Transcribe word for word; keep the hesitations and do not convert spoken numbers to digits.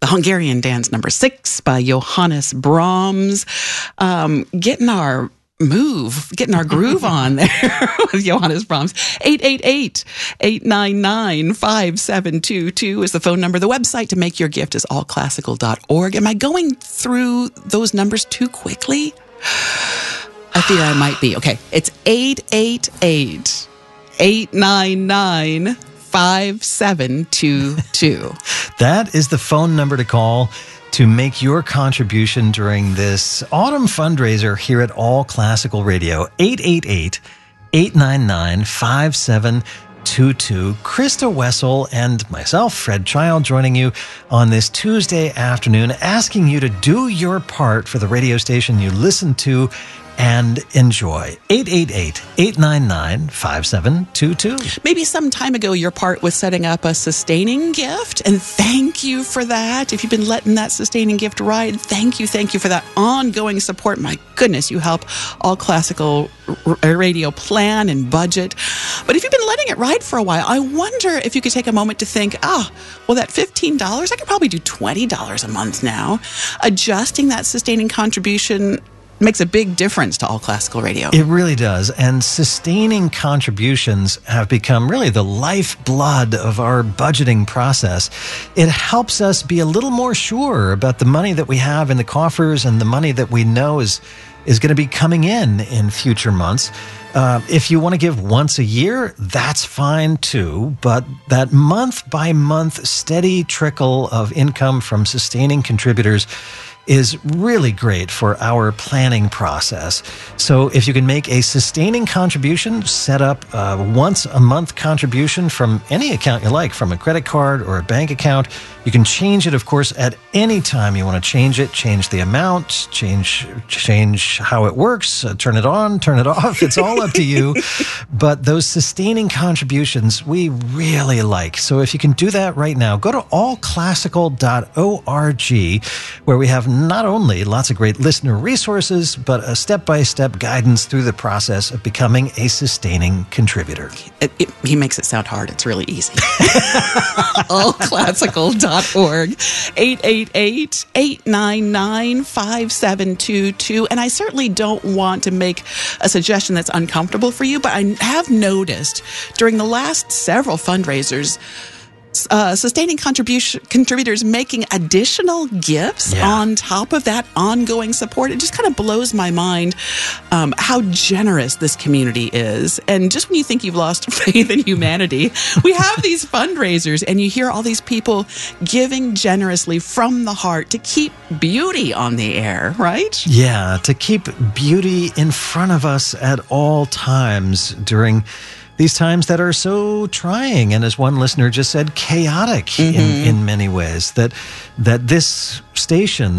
Hungarian Dance Number Six by Johannes Brahms. Um, getting our move, getting our groove on there with Johannes Brahms. eight eight eight, eight nine nine, five seven two two is the phone number. The website to make your gift is all classical dot org. Am I going through those numbers too quickly? I think I might be. Okay, it's eight eight eight, eight nine nine, five seven two two. That is the phone number to call to make your contribution during this autumn fundraiser here at All Classical Radio. eight eight eight, eight nine nine, five seven two two. Krista Wessel and myself, Fred Child, joining you on this Tuesday afternoon, asking you to do your part for the radio station you listen to and enjoy. eight eight eight, eight nine nine, five seven two two. Maybe some time ago your part was setting up a sustaining gift, and thank you for that. If you've been letting that sustaining gift ride, thank you, thank you for that ongoing support. My goodness, you help All Classical R- Radio plan and budget. But if you've been letting it ride for a while, I wonder if you could take a moment to think, ah, well, that fifteen dollars, I could probably do twenty dollars a month now. Adjusting that sustaining contribution makes a big difference to All Classical Radio. It really does. And sustaining contributions have become really the lifeblood of our budgeting process. It helps us be a little more sure about the money that we have in the coffers and the money that we know is is going to be coming in in future months. Uh, if you want to give once a year, that's fine too. But that month by month steady trickle of income from sustaining contributors is really great for our planning process. So if you can make a sustaining contribution, set up a once a month contribution from any account you like, from a credit card or a bank account. You can change it, of course, at any time you want to change it, change the amount, change change how it works, uh, turn it on, turn it off. It's all up to you. But those sustaining contributions we really like. So if you can do that right now, go to all classical dot org, where we have not only lots of great listener resources, but a step-by-step guidance through the process of becoming a sustaining contributor. It, it, he makes it sound hard. It's really easy. all classical dot org, eight eight eight, eight nine nine, five seven two two. And I certainly don't want to make a suggestion that's uncomfortable for you, but I have noticed during the last several fundraisers, Uh, sustaining contribution contributors making additional gifts yeah. on top of that ongoing support. It just kind of blows my mind um, how generous this community is. And just when you think you've lost faith in humanity, we have these fundraisers and you hear all these people giving generously from the heart to keep beauty on the air, right? Yeah, to keep beauty in front of us at all times during these times that are so trying, and as one listener just said, chaotic mm-hmm. in, in many ways, that that this station,